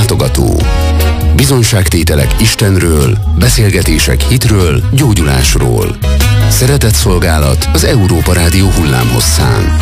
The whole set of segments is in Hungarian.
Látogató. Bizonyságtételek Istenről, beszélgetések hitről, gyógyulásról. Szeretetszolgálat az Európa Rádió hullámhosszán.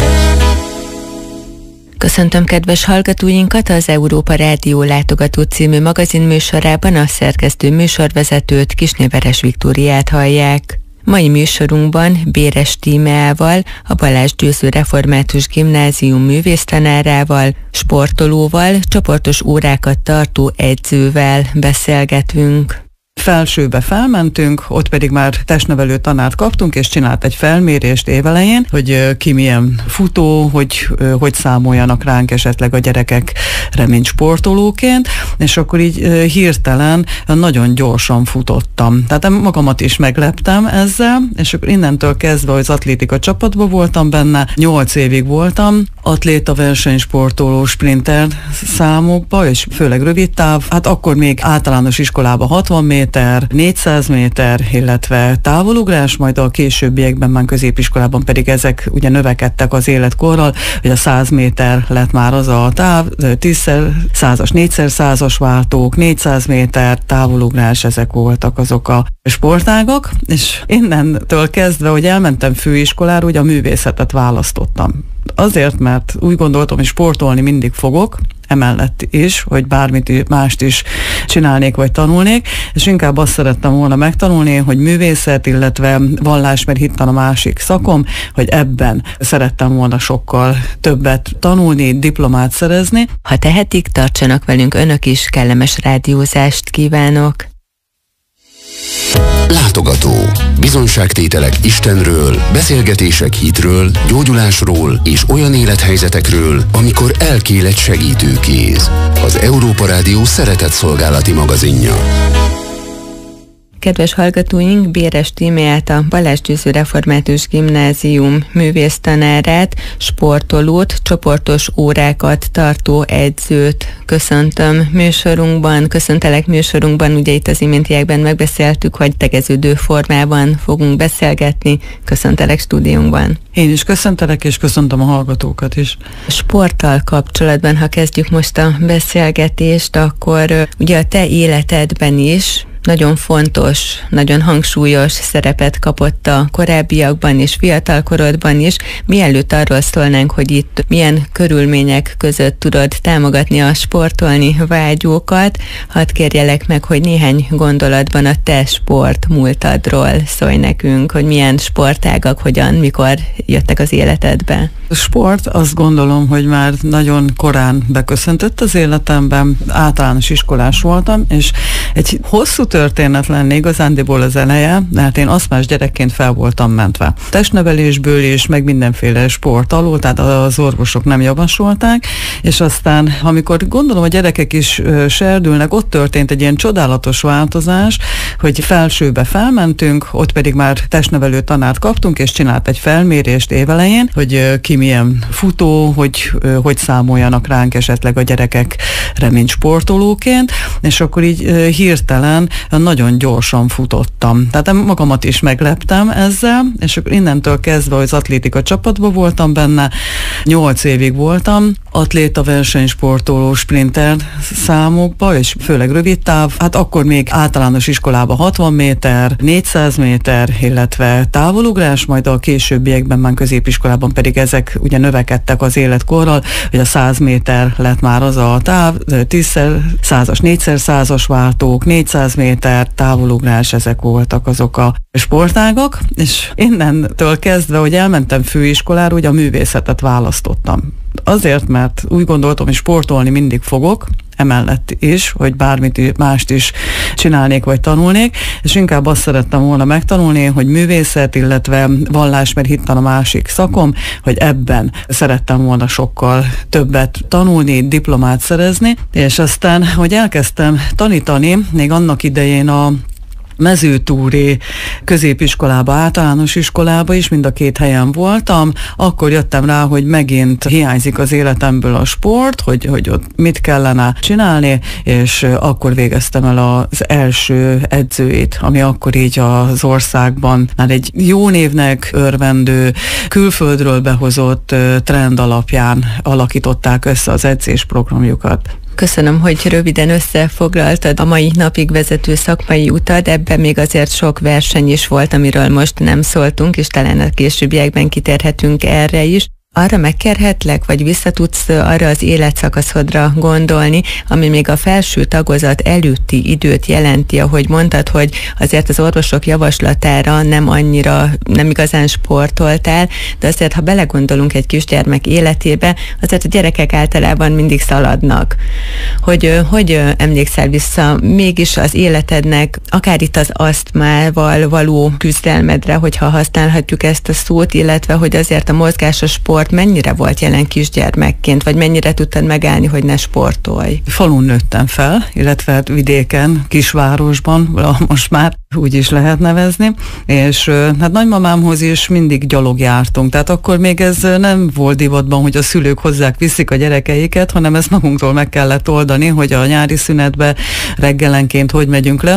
Köszöntöm kedves hallgatóinkat az Európa Rádió Látogató című magazinműsorában a szerkesztő műsorvezetőt, Kisné Veres Viktóriát hallják. Mai műsorunkban Béres Tímeával, a Balázs Győző Református Gimnázium művésztanárával, sportolóval, csoportos órákat tartó edzővel beszélgetünk. Felsőbe felmentünk, ott pedig már testnevelő tanárt kaptunk, és csinált egy felmérést évelején, hogy ki milyen futó, hogy számoljanak ránk esetleg a gyerekekre, mint sportolóként, és akkor így hirtelen nagyon gyorsan futottam. Tehát magamat is megleptem ezzel, és akkor innentől kezdve az atlétika csapatban voltam benne, 8 évig voltam, atléta versenysportoló sprinter számokba, és főleg rövid táv, hát akkor még általános iskolában 60 méter, 400 méter, illetve távolugrás, majd a későbbiekben már középiskolában pedig ezek ugye növekedtek az életkorral, hogy a 100 méter lett már az a táv, 10x100-as, 4x100-as váltók, 400 méter, távolugrás, ezek voltak azok a sportágak, és innentől kezdve, hogy elmentem főiskolára, ugye a művészetet választottam. Azért, mert úgy gondoltam, hogy sportolni mindig fogok, emellett is, hogy bármit mást is csinálnék, vagy tanulnék, és inkább azt szerettem volna megtanulni, hogy művészet, illetve vallás, mert hittan a másik szakom, hogy ebben szerettem volna sokkal többet tanulni, diplomát szerezni. Ha tehetik, tartsanak velünk önök is, kellemes rádiózást kívánok! Látogató. Bizonyságtételek Istenről, beszélgetések hitről, gyógyulásról és olyan élethelyzetekről, amikor elkél egy segítőkéz. Az Európa Rádió szeretetszolgálati magazinja. Kedves hallgatóink, Béres Tímeát, a Balázs Győző Református Gimnázium művésztanárát, sportolót, csoportos órákat tartó edzőt köszöntöm műsorunkban. Köszöntelek műsorunkban, ugye itt az iméntiekben megbeszéltük, hogy tegeződő formában fogunk beszélgetni. Köszöntelek stúdiónkban. Én is köszöntelek, és köszöntöm a hallgatókat is. Sporttal kapcsolatban, ha kezdjük most a beszélgetést, akkor ugye a te életedben is nagyon fontos, nagyon hangsúlyos szerepet kapott a korábbiakban és fiatalkorodban is. Mielőtt arról szólnánk, hogy itt milyen körülmények között tudod támogatni a sportolni vágyókat, hadd kérjelek meg, hogy néhány gondolatban a te sport múltadról szólj nekünk, hogy milyen sportágak, hogyan, mikor jöttek az életedbe. A sport, azt gondolom, hogy már nagyon korán beköszöntött az életemben, általános iskolás voltam, és egy hosszú történet lenne igazándiból az eleje, mert én asztmás gyerekként fel voltam mentve. Testnevelésből és meg mindenféle sport alól, tehát az orvosok nem javasolták, és aztán, amikor gondolom a gyerekek is serdülnek, ott történt egy ilyen csodálatos változás, hogy felsőbe felmentünk, ott pedig már testnevelő tanárt kaptunk, és csinált egy felmérést évelején, hogy ki milyen futó, hogy számoljanak ránk esetleg a gyerekekre, mint sportolóként, és akkor így hirtelen nagyon gyorsan futottam. Tehát magamat is megleptem ezzel, és akkor innentől kezdve az atlétika csapatban voltam benne, 8 évig voltam, atléta versenysportoló sprinter számokba, és főleg rövid táv, hát akkor még általános iskolában 60 méter, 400 méter, illetve távolugrás, majd a későbbiekben már középiskolában pedig ezek ugye növekedtek az életkorral, hogy a 100 méter lett már az a táv, 10x100-as, 4x100-as váltók, 400 méter, távolugrás, ezek voltak azok a sportágak, és innentől kezdve, hogy elmentem főiskolára, ugye a művészetet választottam. Azért, mert úgy gondoltam, hogy sportolni mindig fogok, emellett is, hogy bármit mást is csinálnék, vagy tanulnék, és inkább azt szerettem volna megtanulni, hogy művészet, illetve vallás, mert hittan a másik szakom, hogy ebben szerettem volna sokkal többet tanulni, diplomát szerezni, és aztán, hogy elkezdtem tanítani, még annak idején a Mezőtúri középiskolába, általános iskolába is, mind a két helyen voltam, akkor jöttem rá, hogy megint hiányzik az életemből a sport, hogy ott mit kellene csinálni, és akkor végeztem el az első edzőit, ami akkor így az országban már egy jó névnek örvendő, külföldről behozott trend alapján alakították össze az edzésprogramjukat. Köszönöm, hogy röviden összefoglaltad a mai napig vezető szakmai utad, ebben még azért sok verseny is volt, amiről most nem szóltunk, és talán a későbbiekben kitérhetünk erre is. Arra megkérhetlek, vagy visszatudsz arra az életszakaszodra gondolni, ami még a felső tagozat előtti időt jelenti, ahogy mondtad, hogy azért az orvosok javaslatára nem igazán sportoltál, de azért, ha belegondolunk egy kisgyermek életébe, azért a gyerekek általában mindig szaladnak. Hogy emlékszel vissza mégis az életednek, akár itt az asztmával való küzdelmedre, hogyha használhatjuk ezt a szót, illetve hogy azért a mozgás, a sport mennyire volt jelen kisgyermekként, vagy mennyire tudtad megállni, hogy ne sportolj? Falun nőttem fel, illetve vidéken, kisvárosban, most már úgy is lehet nevezni, és hát nagymamámhoz is mindig gyalog jártunk, tehát akkor még ez nem volt divatban, hogy a szülők hozzák, viszik a gyerekeiket, hanem ezt magunktól meg kellett oldani, hogy a nyári szünetbe reggelenként hogy megyünk le,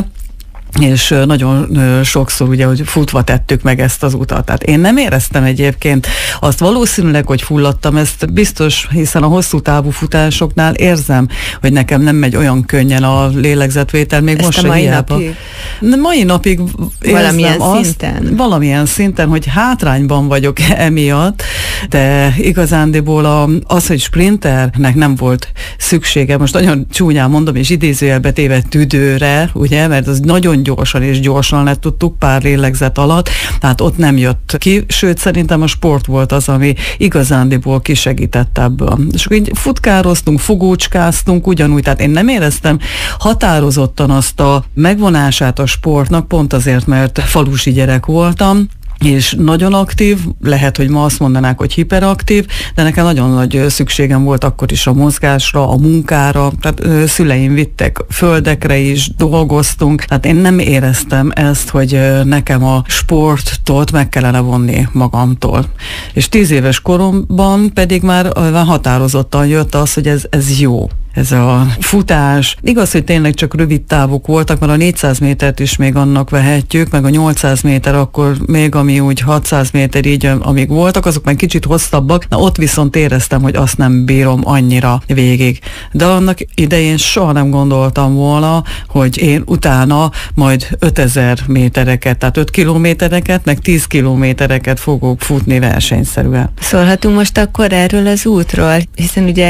és nagyon sokszor ugye, hogy futva tettük meg ezt az utat. Tehát én nem éreztem egyébként azt valószínűleg, hogy fulladtam, ezt biztos, hiszen a hosszú távú futásoknál érzem, hogy nekem nem megy olyan könnyen a lélegzetvétel, még ezt most a mai napig? Mai napig valamilyen azt, szinten? Valamilyen szinten, hogy hátrányban vagyok emiatt, de igazándiból az, hogy sprinternek nem volt szüksége, most nagyon csúnyán mondom, és idézőjelbe téve tüdőre, ugye, mert az nagyon gyorsan le tudtuk pár lélegzet alatt, tehát ott nem jött ki, sőt szerintem a sport volt az, ami igazándiból kisegített ebből. És akkor így futkároztunk, fogócskáztunk ugyanúgy, tehát én nem éreztem határozottan azt a megvonását a sportnak, pont azért, mert falusi gyerek voltam, és nagyon aktív, lehet, hogy ma azt mondanák, hogy hiperaktív, de nekem nagyon nagy szükségem volt akkor is a mozgásra, a munkára, tehát szüleim vittek földekre is, dolgoztunk, tehát én nem éreztem ezt, hogy nekem a sportot meg kellene vonni magamtól. És 10 éves koromban pedig már határozottan jött az, hogy ez jó. Ez a futás. Igaz, hogy tényleg csak rövid távok voltak, mert a 400 métert is még annak vehetjük, meg a 800 méter akkor még, ami úgy 600 méter így, amíg voltak, azok már kicsit hosszabbak. Na, ott viszont éreztem, hogy azt nem bírom annyira végig. De annak idején soha nem gondoltam volna, hogy én utána majd 5000 métereket, tehát 5 kilométereket, meg 10 kilométereket fogok futni versenyszerűen. Szólhatunk most akkor erről az útról, hiszen ugye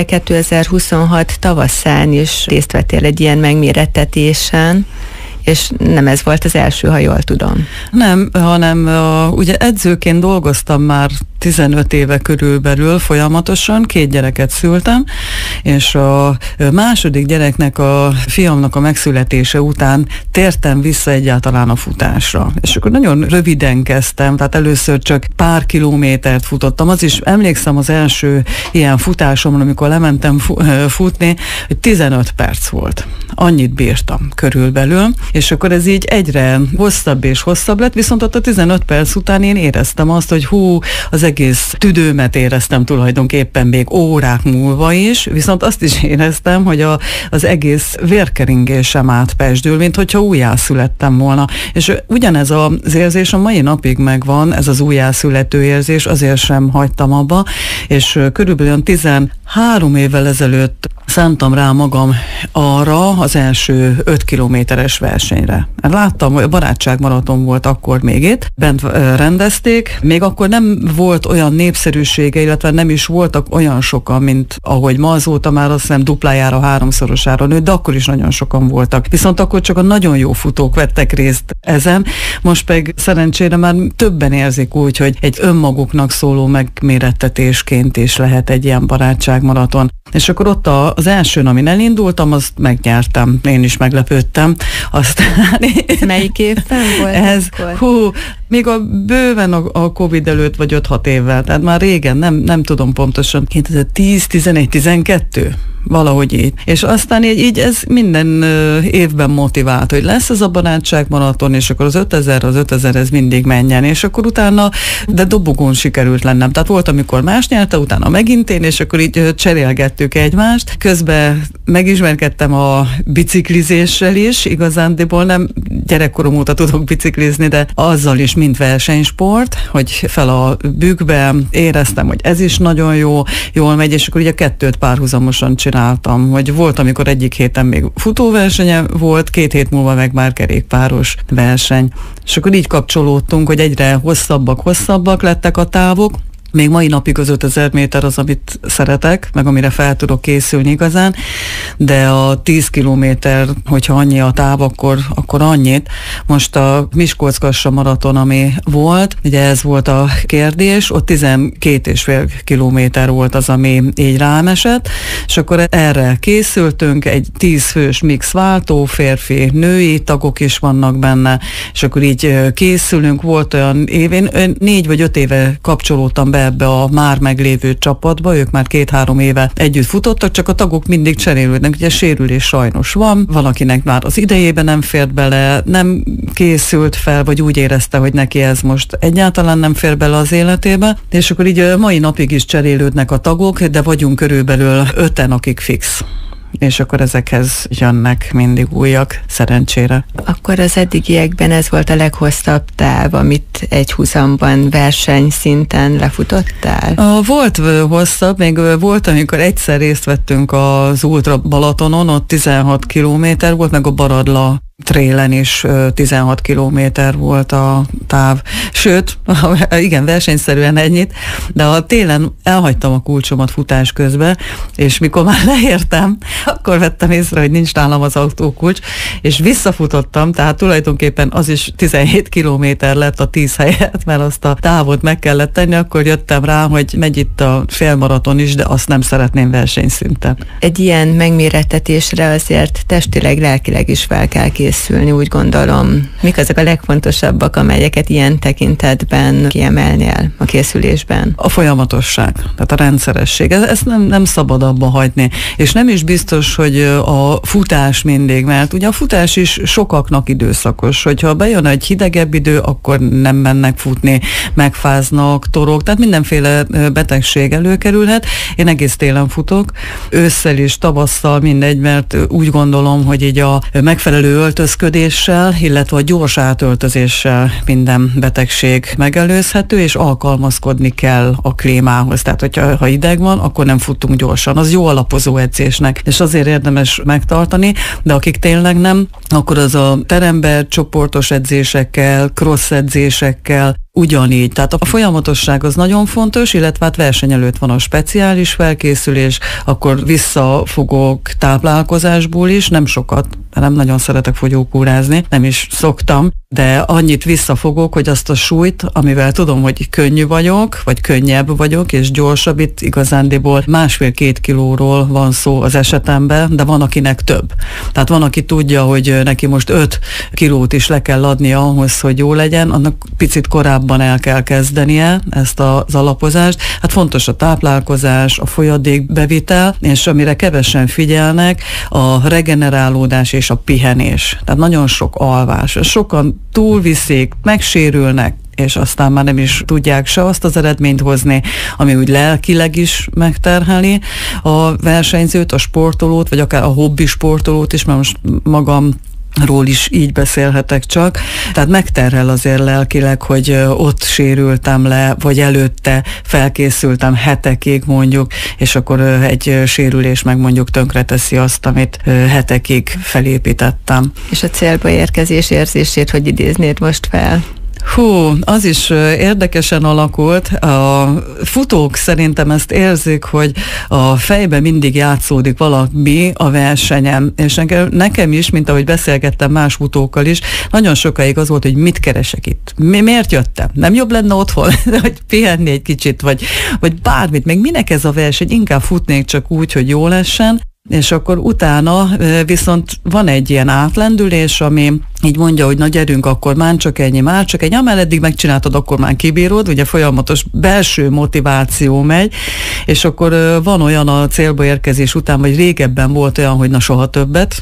2026 tavaszán is részt vettél egy ilyen megmérettetésen, és nem ez volt az első, ha jól tudom. Nem, hanem ugye edzőként dolgoztam már 15 éve körülbelül folyamatosan, 2 gyereket szültem, és a második gyereknek, a fiamnak a megszületése után tértem vissza egyáltalán a futásra. És akkor nagyon röviden kezdtem, tehát először csak pár kilométert futottam. Az is emlékszem az első ilyen futásomra, amikor lementem futni, hogy 15 perc volt. Annyit bírtam körülbelül, és akkor ez így egyre hosszabb és hosszabb lett, viszont ott a 15 perc után én éreztem azt, hogy az egész tüdőmet éreztem tulajdonképpen még órák múlva is, viszont azt is éreztem, hogy az egész vérkeringésem átpesdül, mint hogyha újjászülettem volna. És ugyanez az érzés a mai napig megvan, ez az újjászülető érzés, azért sem hagytam abba, és körülbelül 13 évvel ezelőtt szántam rá magam arra az első 5 kilométeres versenyre. Láttam, hogy a barátságmaraton volt akkor még itt, bent rendezték, még akkor nem volt olyan népszerűsége, illetve nem is voltak olyan sokan, mint ahogy ma, azóta már azt hiszem duplájára, 3-szorosára nőtt, de akkor is nagyon sokan voltak. Viszont akkor csak a nagyon jó futók vettek részt ezen, most pedig szerencsére már többen érzik úgy, hogy egy önmaguknak szóló megmérettetésként is lehet egy ilyen barátságmaraton. És akkor ott az elsőn, amin elindultam, azt megnyertem. Én is meglepődtem. Aztán... Melyik évben volt ez? Még bőven a Covid előtt vagy 5-6 évvel, tehát már régen, nem tudom pontosan, 2010, 11, 12, valahogy így. És aztán így ez minden évben motivált, hogy lesz ez a barátságmaraton, és akkor az 5000 ez mindig menjen, és akkor utána, de dobogón sikerült lennem. Tehát volt, amikor más nyerte, utána megint én, és akkor így cserélgettük egymást. Közben megismerkedtem a biciklizéssel is, igazándiból nem gyerekkorom óta tudok biciklizni, de azzal is mint versenysport, hogy fel a bükkbe éreztem, hogy ez is nagyon jól megy, és akkor ugye 2 párhuzamosan csináltam, hogy volt, amikor egyik héten még futóversenye volt, 2 hét múlva meg már kerékpáros verseny. És akkor így kapcsolódtunk, hogy egyre hosszabbak lettek a távok. Még mai napig az 5000 méter az, amit szeretek, meg amire fel tudok készülni igazán, de a 10 kilométer, hogyha annyi a táv, akkor annyit. Most a Miskolc-Kassa maraton, ami volt, ugye ez volt a kérdés, ott 12,5 kilométer volt az, ami így rám esett, és akkor erre készültünk, egy 10 fős mix váltó, férfi, női tagok is vannak benne, és akkor így készülünk, volt olyan évén, 4 vagy 5 éve kapcsolódtam be ebbe a már meglévő csapatba, ők már 2-3 éve együtt futottak, csak a tagok mindig cserélődnek, ugye sérülés sajnos van, valakinek már az idejében nem fért bele, nem készült fel, vagy úgy érezte, hogy neki ez most egyáltalán nem fér bele az életébe, és akkor így mai napig is cserélődnek a tagok, de vagyunk körülbelül 5-en, akik fix. És akkor ezekhez jönnek mindig újak, szerencsére. Akkor az eddigiekben ez volt a leghosszabb táv, amit egy húzamban versenyszinten lefutottál? Volt hosszabb, még volt, amikor egyszer részt vettünk az Ultra Balatonon, ott 16 kilométer volt, meg a Baradla trélen is 16 kilométer volt a táv. Sőt, igen, versenyszerűen ennyit, de a télen elhagytam a kulcsomat futás közben, és mikor már leértem, akkor vettem észre, hogy nincs nálam az autókulcs, és visszafutottam, tehát tulajdonképpen az is 17 kilométer lett a 10 helyet, mert azt a távot meg kellett tenni, akkor jöttem rá, hogy megy itt a félmaraton is, de azt nem szeretném versenyszinten. Egy ilyen megmérettetésre azért testileg, lelkileg is fel kell készülni, úgy gondolom. Mik azok a legfontosabbak, amelyeket ilyen tekintetben kiemelnél a készülésben? A folyamatosság, tehát a rendszeresség. Ezt nem szabad abba hagyni. És nem is biztos, hogy a futás mindig, mert ugye a futás is sokaknak időszakos, hogyha bejön egy hidegebb idő, akkor nem mennek futni, megfáznak, torok, tehát mindenféle betegség előkerülhet. Én egész télen futok, ősszel is, tavasszal, mindegy, mert úgy gondolom, hogy így a megfelelő öltözködéssel, illetve a gyors átöltözéssel minden betegség megelőzhető, és alkalmazkodni kell a klímához. Tehát, hogyha hideg van, akkor nem futunk gyorsan. Az jó alapozó edzésnek, és azért érdemes megtartani, de akik tényleg nem, akkor az a teremben csoportos edzésekkel, cross edzésekkel, ugyanígy. Tehát a folyamatosság az nagyon fontos, illetve hát verseny előtt van a speciális felkészülés, akkor visszafogok táplálkozásból is, nem sokat, nem nagyon szeretek fogyókúrázni, nem is szoktam, de annyit visszafogok, hogy azt a súlyt, amivel tudom, hogy könnyű vagyok, vagy könnyebb vagyok, és gyorsabb, itt igazándiból 1,5-2 kilóról van szó az esetemben, de van, akinek több. Tehát van, aki tudja, hogy neki most 5 kilót is le kell adnia ahhoz, hogy jó legyen, annak picit korábban el kell kezdenie ezt az alapozást. Hát fontos a táplálkozás, a folyadékbevitel, és amire kevesen figyelnek, a regenerálódás és a pihenés. Tehát nagyon sok alvás. Sokan túlviszik, megsérülnek, és aztán már nem is tudják se azt az eredményt hozni, ami úgy lelkileg is megterheli a versenyzőt, a sportolót, vagy akár a hobbi sportolót is, mert most magamról is így beszélhetek csak. Tehát megterhel azért lelkileg, hogy ott sérültem le, vagy előtte felkészültem hetekig mondjuk, és akkor egy sérülés meg mondjuk tönkreteszi azt, amit hetekig felépítettem. És a célba érkezés érzését hogy idéznéd most fel? Az is érdekesen alakult. A futók szerintem ezt érzik, hogy a fejben mindig játszódik valami a versenyen, és nekem is, mint ahogy beszélgettem más futókkal is, nagyon sokáig az volt, hogy mit keresek itt. Miért jöttem? Nem jobb lenne otthon, hogy pihenni egy kicsit, vagy bármit, meg minek ez a verseny, inkább futnék csak úgy, hogy jó lessen. És akkor utána viszont van egy ilyen átlendülés, ami így mondja, hogy na gyerünk, akkor már csak ennyi, amell eddig megcsináltad, akkor már kibírod, ugye folyamatos belső motiváció megy, és akkor van olyan a célba érkezés után, vagy régebben volt olyan, hogy na soha többet,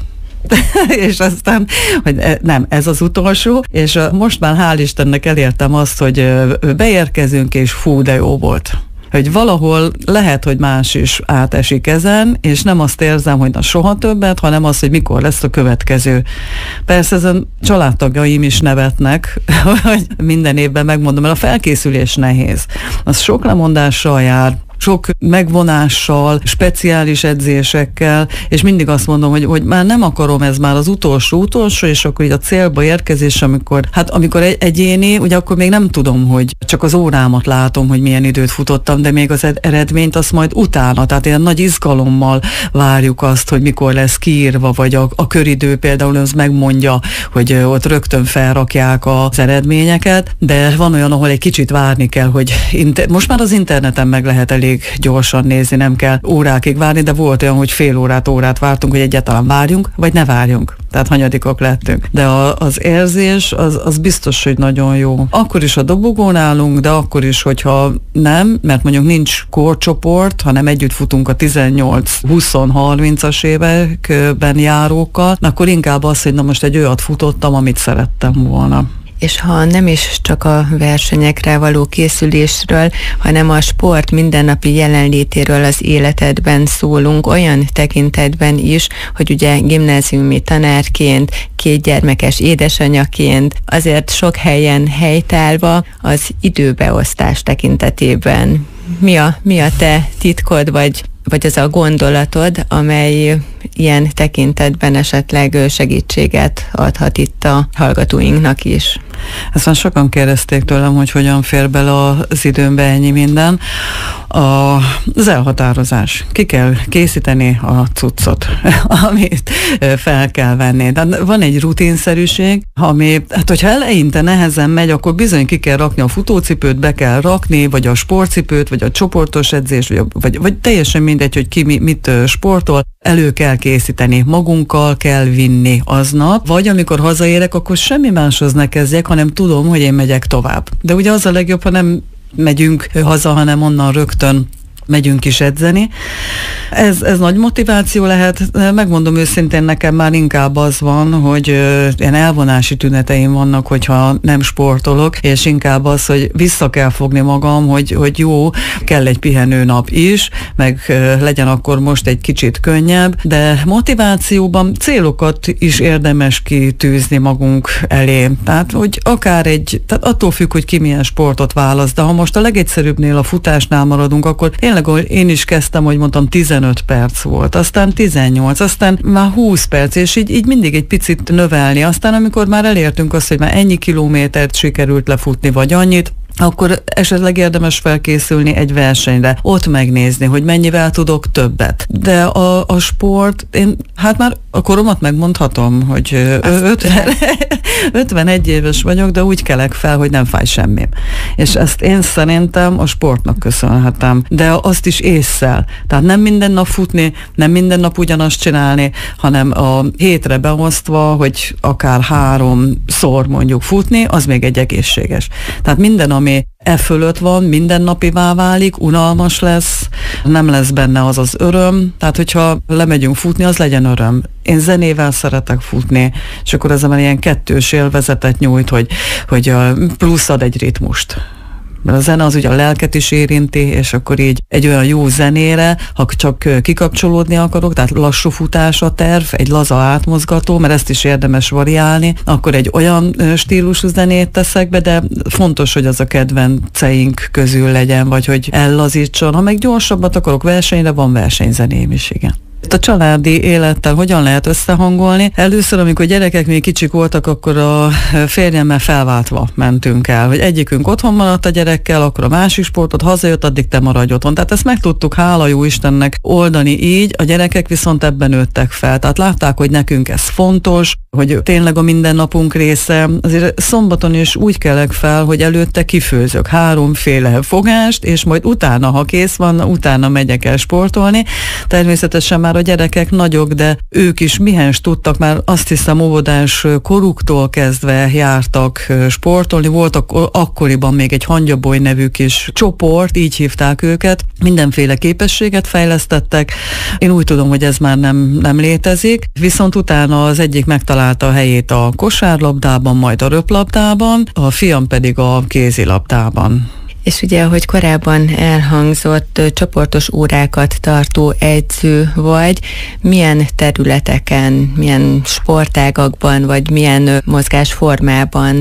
és aztán, hogy nem, ez az utolsó, és most már hál' Istennek elértem azt, hogy beérkezünk, és fú, de jó volt. hogy valahol lehet, hogy más is átesik ezen, és nem azt érzem, hogy na soha többet, hanem azt, hogy mikor lesz a következő. Persze ezen családtagjaim is nevetnek, hogy minden évben megmondom, mert a felkészülés nehéz. Az sok lemondással jár, sok megvonással, speciális edzésekkel, és mindig azt mondom, hogy már nem akarom, ez már az utolsó, és akkor így a célba érkezés, amikor egyéni, ugye akkor még nem tudom, hogy csak az órámat látom, hogy milyen időt futottam, de még az eredményt azt majd utána, tehát ilyen nagy izgalommal várjuk azt, hogy mikor lesz kiírva, vagy a köridő például az megmondja, hogy ott rögtön felrakják az eredményeket, de van olyan, ahol egy kicsit várni kell, hogy most már az interneten meg lehet elég gyorsan nézni, nem kell órákig várni, de volt olyan, hogy fél órát vártunk, hogy egyáltalán várjunk, vagy ne várjunk. Tehát hanyadikok lettünk. De az érzés, az biztos, hogy nagyon jó. Akkor is a dobogón állunk, de akkor is, hogyha nem, mert mondjuk nincs korcsoport, hanem együtt futunk a 18-20-30-as években járókkal, akkor inkább az, hogy na most egy olyat futottam, amit szerettem volna. És ha nem is csak a versenyekre való készülésről, hanem a sport mindennapi jelenlétéről az életedben szólunk, olyan tekintetben is, hogy ugye gimnáziumi tanárként, 2 gyermekes édesanyaként, azért sok helyen helytállva az időbeosztás tekintetében. Mi a te titkod, vagy az a gondolatod, amely ilyen tekintetben esetleg segítséget adhat itt a hallgatóinknak is? Ezt már sokan kérdezték tőlem, hogy hogyan fér bele az időmbe ennyi minden. Az elhatározás. Ki kell készíteni a cuccot, amit fel kell venni. De van egy rutinszerűség, ami, hát hogyha eleinte nehezen megy, akkor bizony ki kell rakni a futócipőt, be kell rakni, vagy a sportcipőt, vagy a csoportos edzés, vagy teljesen mindegy, hogy ki mit sportol, elő kell készíteni, magunkkal kell vinni aznap, vagy amikor hazaérek, akkor semmi máshoz ne kezdjek, hanem tudom, hogy én megyek tovább. De ugye az a legjobb, ha nem megyünk haza, hanem onnan rögtön megyünk is edzeni. Ez nagy motiváció lehet, megmondom őszintén, nekem már inkább az van, hogy ilyen elvonási tüneteim vannak, hogyha nem sportolok, és inkább az, hogy vissza kell fogni magam, hogy jó, kell egy pihenőnap is, meg legyen akkor most egy kicsit könnyebb, de motivációban célokat is érdemes kitűzni magunk elé. Tehát, hogy akár tehát attól függ, hogy ki milyen sportot választ, de ha most a legegyszerűbbnél a futásnál maradunk, akkor én is kezdtem, hogy mondtam, 15 perc volt, aztán 18, aztán már 20 perc, és így mindig egy picit növelni. Aztán amikor már elértünk azt, hogy már ennyi kilométert sikerült lefutni, vagy annyit, akkor esetleg érdemes felkészülni egy versenyre, ott megnézni, hogy mennyivel tudok többet. De a sport, én hát már a koromat megmondhatom, hogy 51 éves vagyok, de úgy kelek fel, hogy nem fáj semmim. És ezt én szerintem a sportnak köszönhetem, de azt is ésszel. Tehát nem minden nap futni, nem minden nap ugyanazt csinálni, hanem a hétre beosztva, hogy akár 3-szor mondjuk futni, az még egy egészséges. Tehát minden, ami fölött van, mindennapivá válik, unalmas lesz, nem lesz benne az öröm, tehát hogyha lemegyünk futni, az legyen öröm. Én zenével szeretek futni, és akkor ez már ilyen kettős élvezetet nyújt, hogy plusz ad egy ritmust. Mert a zene az ugye a lelket is érinti, és akkor így egy olyan jó zenére, ha csak kikapcsolódni akarok, tehát lassú futás a terv, egy laza átmozgató, mert ezt is érdemes variálni, akkor egy olyan stílusú zenét teszek be, de fontos, hogy az a kedvenceink közül legyen, vagy hogy ellazítson. Ha meg gyorsabbat akarok versenyre, van versenyzeném is, igen. A családi élettel hogyan lehet összehangolni? Először, amikor gyerekek még kicsik voltak, akkor a férjemmel felváltva mentünk el, hogy egyikünk otthon maradt a gyerekkel, akkor a másik sportot hazajött, addig te maradj otthon. Tehát ezt meg tudtuk, hála jó Istennek, oldani így, a gyerekek viszont ebben nőttek fel. Tehát látták, hogy nekünk ez fontos, hogy tényleg a mindennapunk része. Azért szombaton is úgy kelek fel, hogy előtte kifőzök 3 féle fogást, és majd utána, ha kész van, utána megyek el sportolni. Természetesen már a gyerekek nagyok, de ők is mihez tudtak, már azt hiszem óvodás koruktól kezdve jártak sportolni. Voltak akkoriban még egy Hangyaboly nevű kis csoport, így hívták őket. Mindenféle képességet fejlesztettek. Én úgy tudom, hogy ez már nem létezik. Viszont utána az egyik megtalálta a helyét a kosárlabdában, majd a röplabdában, a fiam pedig a kézilabdában. És ugye, ahogy korábban elhangzott, csoportos órákat tartó edző vagy, milyen területeken, milyen sportágakban, vagy milyen mozgásformában